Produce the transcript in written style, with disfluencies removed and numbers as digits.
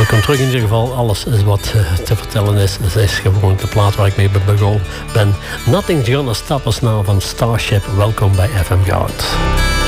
Welkom terug in ieder geval. Alles is wat te vertellen is. Het is gewoon de plaat waar ik mee begonnen ben. Nothing's Gonna Stop Us Now van Starship. Welkom bij FM Goud.